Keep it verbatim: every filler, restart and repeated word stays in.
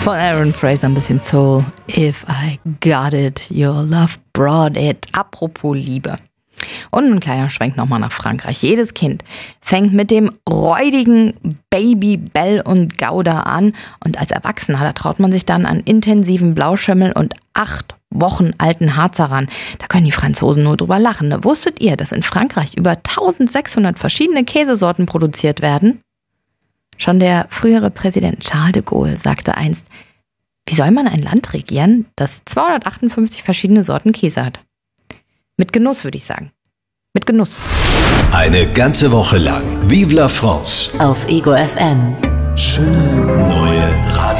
Von Aaron Fraser ein bisschen Soul. If I got it, your love brought it. Apropos Liebe. Und ein kleiner Schwenk nochmal nach Frankreich. Jedes Kind fängt mit dem räudigen Baby Bell und Gouda an. Und als Erwachsener, da traut man sich dann an intensiven Blauschimmel und acht Wochen alten Harzer ran. Da können die Franzosen nur drüber lachen. Ne? Wusstet ihr, dass in Frankreich über eintausendsechshundert verschiedene Käsesorten produziert werden? Schon der frühere Präsident Charles de Gaulle sagte einst, wie soll man ein Land regieren, das zweihundertachtundfünfzig verschiedene Sorten Käse hat? Mit Genuss, würde ich sagen. Mit Genuss. Eine ganze Woche lang Vive la France auf Ego F M. Schöne neue Radio.